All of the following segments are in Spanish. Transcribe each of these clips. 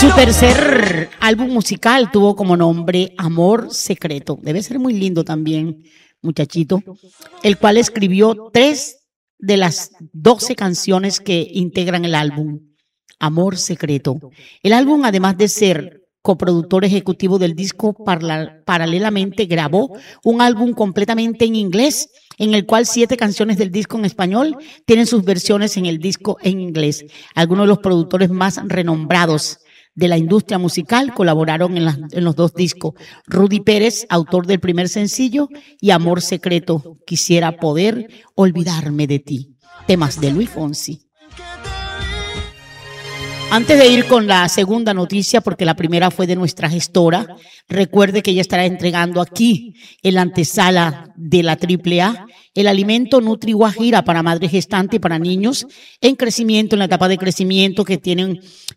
Su tercer álbum musical tuvo como nombre Amor Secreto. Debe ser muy lindo también, muchachito. El cual escribió 3 de las 12 canciones que integran el álbum Amor Secreto. El álbum, además de ser coproductor ejecutivo del disco, paralelamente grabó un álbum completamente en inglés, en el cual 7 canciones del disco en español tienen sus versiones en el disco en inglés. Algunos de los productores más renombrados de la industria musical colaboraron en los 2 discos. Rudy Pérez, autor del primer sencillo, y Amor Secreto, Quisiera Poder Olvidarme de Ti, temas de Luis Fonsi. Antes de ir con la segunda noticia, porque la primera fue de nuestra gestora, recuerde que ella estará entregando aquí, en la antesala de la AAA, el alimento Nutri Guajira para madre gestante y para niños en crecimiento, en la etapa de crecimiento, que tienen,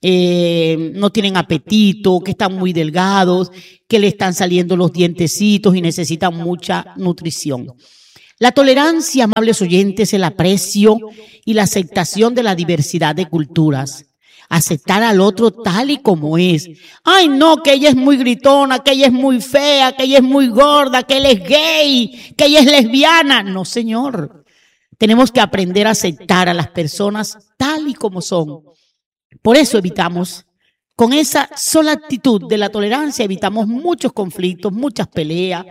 no tienen apetito, que están muy delgados, que le están saliendo los dientecitos y necesitan mucha nutrición. La tolerancia, amables oyentes, el aprecio y la aceptación de la diversidad de culturas. Aceptar al otro tal y como es. Ay, no, que ella es muy gritona, que ella es muy fea, que ella es muy gorda, que él es gay, que ella es lesbiana. No, señor. Tenemos que aprender a aceptar a las personas tal y como son. Por eso evitamos, con esa sola actitud de la tolerancia, evitamos muchos conflictos, muchas peleas.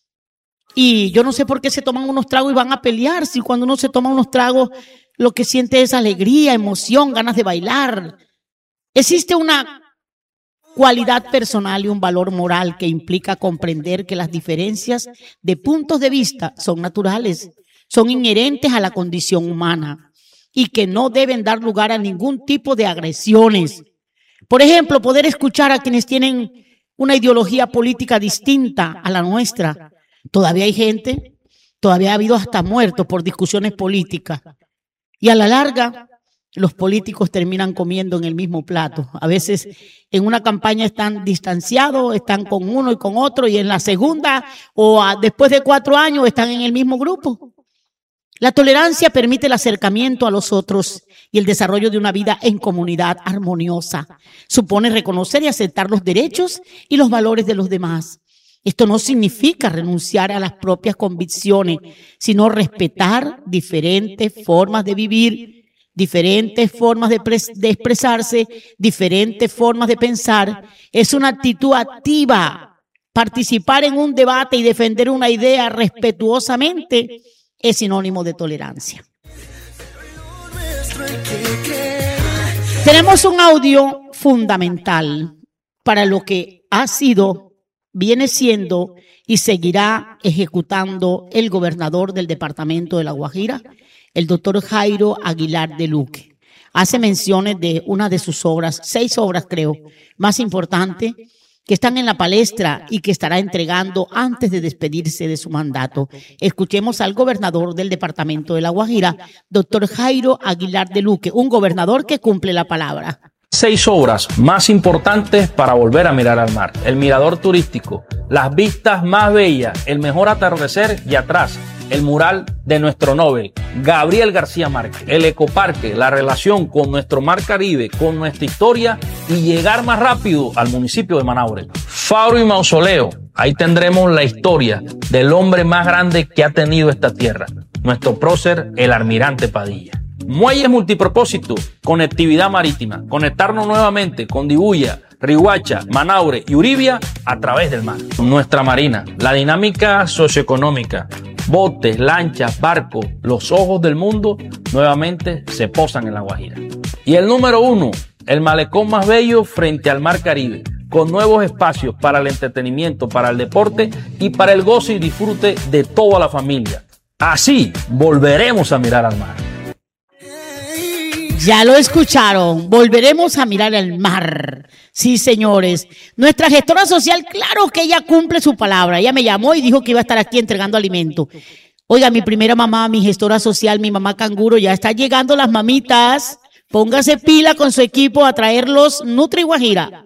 Y yo no sé por qué se toman unos tragos y van a pelear, si cuando uno se toma unos tragos lo que siente es alegría, emoción, ganas de bailar. Existe una cualidad personal y un valor moral que implica comprender que las diferencias de puntos de vista son naturales, son inherentes a la condición humana y que no deben dar lugar a ningún tipo de agresiones. Por ejemplo, poder escuchar a quienes tienen una ideología política distinta a la nuestra. Todavía hay gente, todavía ha habido hasta muertos por discusiones políticas. Y a la larga, los políticos terminan comiendo en el mismo plato. A veces en una campaña están distanciados, están con uno y con otro, y en la segunda o después de 4 años están en el mismo grupo. La tolerancia permite el acercamiento a los otros y el desarrollo de una vida en comunidad armoniosa. Supone reconocer y aceptar los derechos y los valores de los demás. Esto no significa renunciar a las propias convicciones, sino respetar diferentes formas de vivir, diferentes formas de expresarse, diferentes formas de pensar. Es una actitud activa. Participar en un debate y defender una idea respetuosamente es sinónimo de tolerancia. Tenemos un audio fundamental para lo que ha sido, viene siendo y seguirá ejecutando el gobernador del departamento de La Guajira, el doctor Jairo Aguilar de Luque. Hace menciones de una de sus obras, 6 obras creo, más importantes, que están en la palestra y que estará entregando antes de despedirse de su mandato. Escuchemos al gobernador del departamento de La Guajira, doctor Jairo Aguilar de Luque, un gobernador que cumple la palabra. 6 obras más importantes para volver a mirar al mar. El mirador turístico, las vistas más bellas, el mejor atardecer y atrás, el mural de nuestro Nobel, Gabriel García Márquez, el ecoparque, la relación con nuestro mar Caribe, con nuestra historia y llegar más rápido al municipio de Manaure. Faro y mausoleo, ahí tendremos la historia del hombre más grande que ha tenido esta tierra, nuestro prócer, el almirante Padilla. Muelles multipropósito, conectividad marítima, conectarnos nuevamente con Dibuya, Riguacha, Manaure y Uribia a través del mar. Nuestra marina, la dinámica socioeconómica, botes, lanchas, barcos, los ojos del mundo nuevamente se posan en La Guajira. Y el número 1, el malecón más bello frente al mar Caribe, con nuevos espacios para el entretenimiento, para el deporte y para el gozo y disfrute de toda la familia. Así volveremos a mirar al mar. Ya lo escucharon, volveremos a mirar el mar. Sí, señores. Nuestra gestora social, claro que ella cumple su palabra. Ella me llamó y dijo que iba a estar aquí entregando alimento. Oiga, mi primera mamá, mi gestora social, mi mamá canguro, ya está llegando las mamitas. Póngase pila con su equipo a traerlos Nutri Guajira.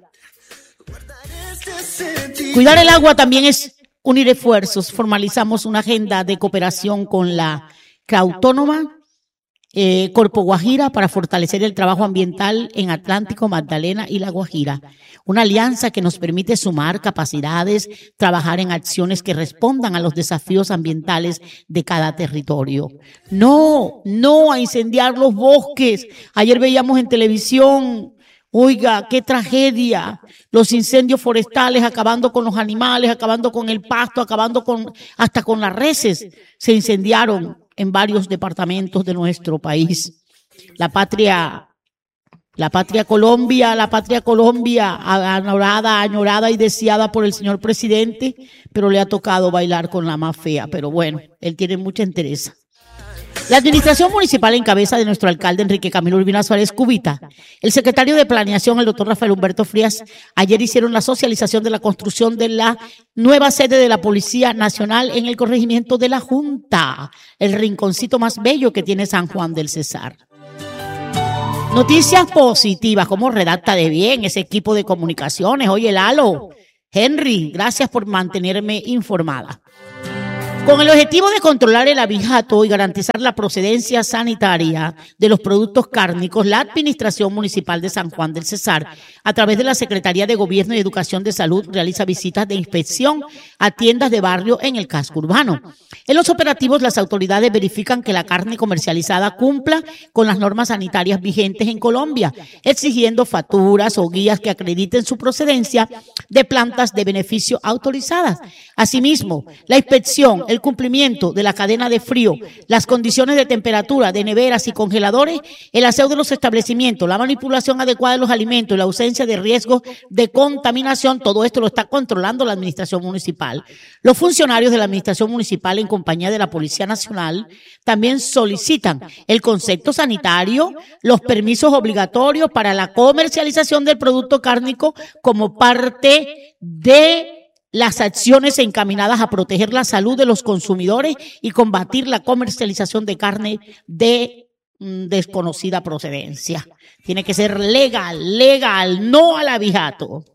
Cuidar el agua también es unir esfuerzos. Formalizamos una agenda de cooperación con la CRA Autónoma Corpo Guajira para fortalecer el trabajo ambiental en Atlántico, Magdalena y La Guajira. Una alianza que nos permite sumar capacidades, trabajar en acciones que respondan a los desafíos ambientales de cada territorio. No a incendiar los bosques. Ayer veíamos en televisión, oiga, qué tragedia, los incendios forestales acabando con los animales, acabando con el pasto, acabando hasta con las reses. Se incendiaron en varios departamentos de nuestro país. La patria Colombia, añorada y deseada por el señor presidente, pero le ha tocado bailar con la más fea. Pero bueno, él tiene mucha entereza. La administración municipal en cabeza de nuestro alcalde Enrique Camilo Urbina Suárez Cubita, el secretario de Planeación, el doctor Rafael Humberto Frías, ayer hicieron la socialización de la construcción de la nueva sede de la Policía Nacional en el corregimiento de La Junta, el rinconcito más bello que tiene San Juan del Cesar. Noticias positivas, cómo redacta de bien ese equipo de comunicaciones. Oye, Lalo, Henry, gracias por mantenerme informada. Con el objetivo de controlar el abijato y garantizar la procedencia sanitaria de los productos cárnicos, la Administración Municipal de San Juan del Cesar, a través de la Secretaría de Gobierno y Educación de Salud, realiza visitas de inspección a tiendas de barrio en el casco urbano. En los operativos, las autoridades verifican que la carne comercializada cumpla con las normas sanitarias vigentes en Colombia, exigiendo facturas o guías que acrediten su procedencia de plantas de beneficio autorizadas. Asimismo, la inspección, el cumplimiento de la cadena de frío, las condiciones de temperatura de neveras y congeladores, el aseo de los establecimientos, la manipulación adecuada de los alimentos y la ausencia de riesgos de contaminación, todo esto lo está controlando la administración municipal. Los funcionarios de la administración municipal en compañía de la Policía Nacional también solicitan el concepto sanitario, los permisos obligatorios para la comercialización del producto cárnico como parte de las acciones encaminadas a proteger la salud de los consumidores y combatir la comercialización de carne de desconocida procedencia. Tiene que ser legal, no al abijato.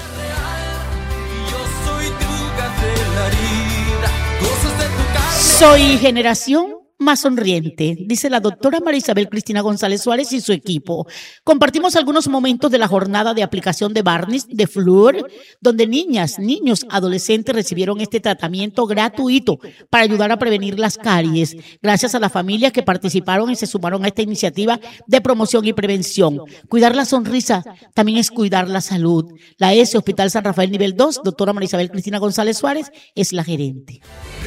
Soy generación más sonriente, dice la doctora María Isabel Cristina González Suárez y su equipo. Compartimos algunos momentos de la jornada de aplicación de barniz de flúor, donde niñas, niños, adolescentes recibieron este tratamiento gratuito para ayudar a prevenir las caries. Gracias a las familias que participaron y se sumaron a esta iniciativa de promoción y prevención. Cuidar la sonrisa también es cuidar la salud. La ES Hospital San Rafael Nivel 2, doctora María Isabel Cristina González Suárez, es la gerente.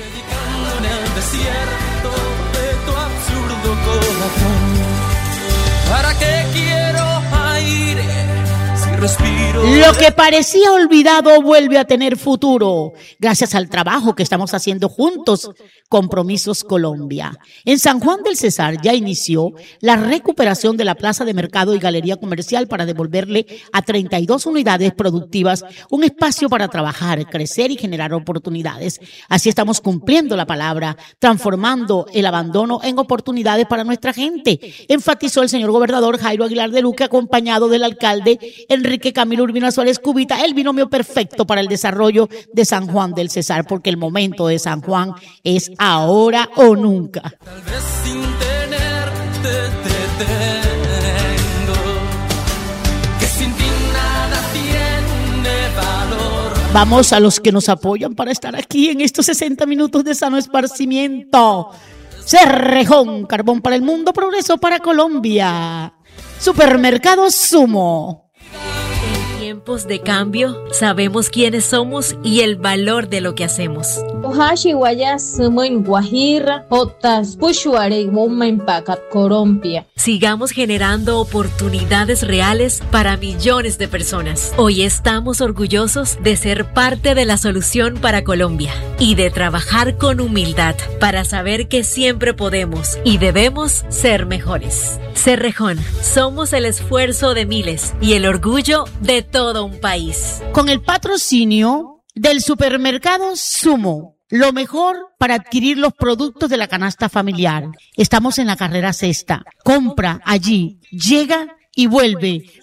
¿Para qué quiero aire si respiro? Lo que parecía olvidado vuelve a tener futuro, gracias al trabajo que estamos haciendo juntos. Compromisos Colombia. En San Juan del Cesar ya inició la recuperación de la plaza de mercado y galería comercial para devolverle a 32 unidades productivas un espacio para trabajar, crecer y generar oportunidades. Así estamos cumpliendo la palabra, transformando el abandono en oportunidades para nuestra gente, enfatizó el señor gobernador Jairo Aguilar de Luque, acompañado del alcalde Enrique Camilo Urbina Suárez Cubita, el binomio perfecto para el desarrollo de San Juan del Cesar, porque el momento de San Juan es ahora o nunca. Tal vez sin tenerte te tengo, que sin ti nada tiene valor. Vamos a los que nos apoyan para estar aquí en estos 60 minutos de sano esparcimiento. Cerrejón, carbón para el mundo, progreso para Colombia. Supermercado Sumo. En tiempos de cambio, sabemos quiénes somos y el valor de lo que hacemos. Ohashi waya sumoin Guajira, otas pushuare woman pakat Colombia. Sigamos generando oportunidades reales para millones de personas. Hoy estamos orgullosos de ser parte de la solución para Colombia y de trabajar con humildad para saber que siempre podemos y debemos ser mejores. Cerrejón, somos el esfuerzo de miles y el orgullo de todo un país. Con el patrocinio del Supermercado Sumo, lo mejor para adquirir los productos de la canasta familiar. Estamos en la carrera sexta. Compra allí, llega y vuelve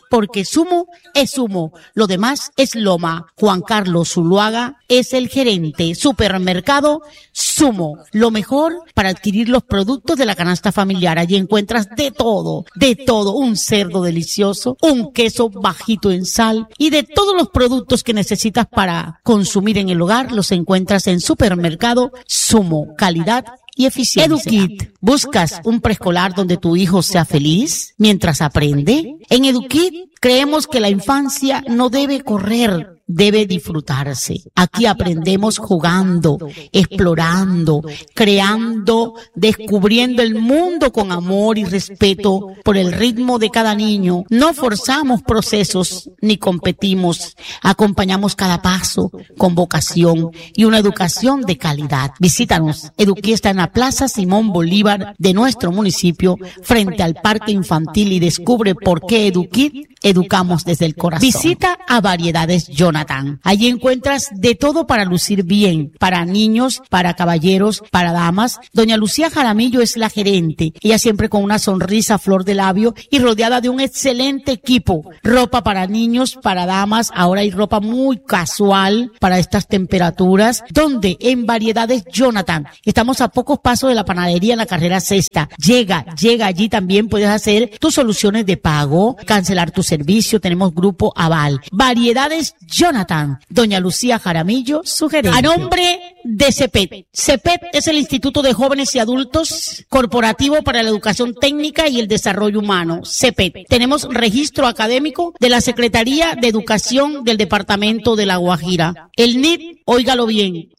porque Sumo es Sumo, lo demás es Loma. Juan Carlos Zuluaga es el gerente. Supermercado Sumo, lo mejor para adquirir los productos de la canasta familiar. Allí encuentras de todo, un cerdo delicioso, un queso bajito en sal y de todos los productos que necesitas para consumir en el hogar, los encuentras en Supermercado Sumo, calidad y eficiencia. EduKid, ¿buscas un preescolar donde tu hijo sea feliz mientras aprende? En EduKid creemos que la infancia no debe correr, debe disfrutarse. Aquí aprendemos jugando, explorando, creando, descubriendo el mundo con amor y respeto por el ritmo de cada niño. No forzamos procesos ni competimos. Acompañamos cada paso con vocación y una educación de calidad. Visítanos. EduKid está en la Plaza Simón Bolívar de nuestro municipio, frente al Parque Infantil, y descubre por qué EduKid educamos desde el corazón. Visita a Variedades Jonathan. Allí encuentras de todo para lucir bien, para niños, para caballeros, para damas. Doña Lucía Jaramillo es la gerente. Ella siempre con una sonrisa a flor de labio y rodeada de un excelente equipo. Ropa para niños, para damas. Ahora hay ropa muy casual para estas temperaturas. ¿Dónde? En Variedades Jonathan. Estamos a pocos pasos de la panadería en la carrera sexta. Llega allí también. Puedes hacer tus soluciones de pago, cancelar tu servicio. Tenemos grupo Aval. Variedades Jonathan. Doña Lucía Jaramillo, su gerente. A nombre de CEPET. CEPET es el Instituto de Jóvenes y Adultos Corporativo para la Educación Técnica y el Desarrollo Humano. CEPET. Tenemos registro académico de la Secretaría de Educación del Departamento de La Guajira. El NID, óigalo bien,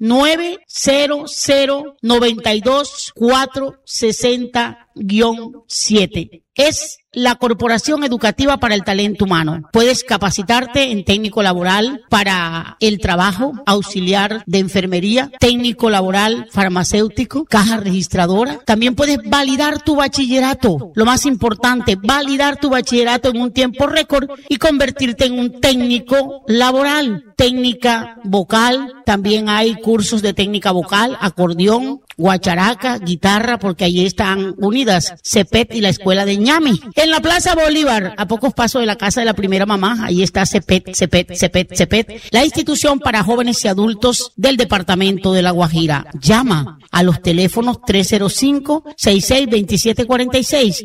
900-92460-7. Es la Corporación Educativa para el Talento Humano. Puedes capacitarte en técnico laboral para el trabajo, auxiliar de enfermería, técnico laboral farmacéutico, caja registradora. También puedes validar tu bachillerato. Lo más importante, validar tu bachillerato en un tiempo récord y convertirte en un técnico laboral. Técnica vocal, también hay cursos de técnica vocal, acordeón, guacharaca, guitarra, porque allí están unidas CEPET y la Escuela de Ñami. En la Plaza Bolívar, a pocos pasos de la casa de la primera mamá, ahí está CEPET, la institución para jóvenes y adultos del departamento de La Guajira. Llama a los teléfonos 305-662746,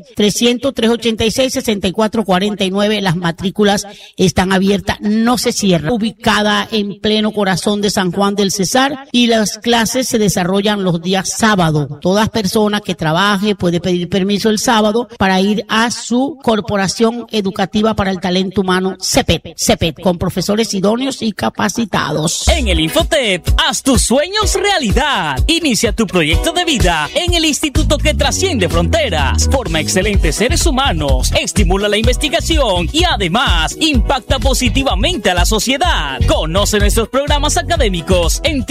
300-386-6449. Las matrículas están abiertas, no se cierran. Ubicada en pleno corazón de San Juan del Cesar, y las clases se desarrollan los días sábado. Toda persona que trabaje puede pedir permiso el sábado para ir a su Corporación Educativa para el Talento Humano, CEPET, con profesores idóneos y capacitados. En el Infotep, haz tus sueños realidad. Inicia tu proyecto de vida en el instituto que trasciende fronteras, forma excelentes seres humanos, estimula la investigación y además impacta positivamente a la sociedad. Conoce nuestros programas académicos en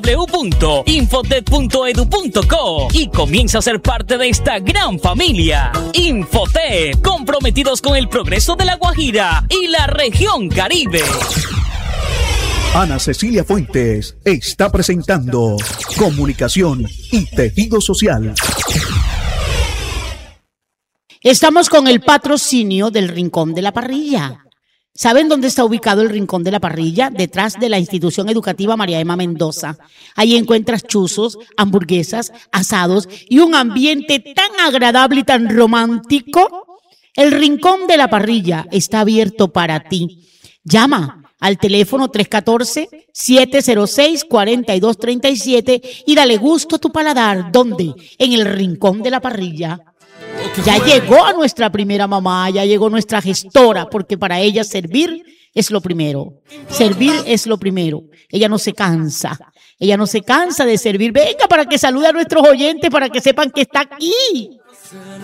www.infotep.edu.co y comienza a ser parte de esta gran familia. Infotep, comprometidos con el progreso de La Guajira y la región Caribe. Ana Cecilia Fuentes está presentando Comunicación y Tejido Social. Estamos con el patrocinio del Rincón de la Parrilla. ¿Saben dónde está ubicado el Rincón de la Parrilla? Detrás de la institución educativa María Emma Mendoza. Ahí encuentras chuzos, hamburguesas, asados y un ambiente tan agradable y tan romántico. El Rincón de la Parrilla está abierto para ti. Llama al teléfono 314-706-4237 y dale gusto a tu paladar. ¿Dónde? En el Rincón de la Parrilla. Ya llegó a nuestra primera mamá, ya llegó nuestra gestora, porque para ella servir es lo primero. Servir es lo primero. Ella no se cansa. Ella no se cansa de servir. Venga para que salude a nuestros oyentes, para que sepan que está aquí.